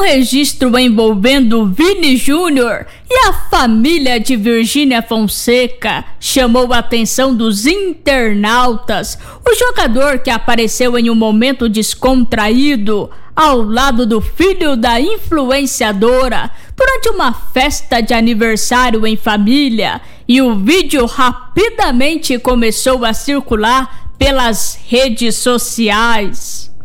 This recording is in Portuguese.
registro envolvendo Vini Júnior e a família de Virgínia Fonseca chamou a atenção dos internautas. O jogador, que apareceu em um momento descontraído ao lado do filho da influenciadora durante uma festa de aniversário em família, e o vídeo rapidamente começou a circular pelas redes sociais.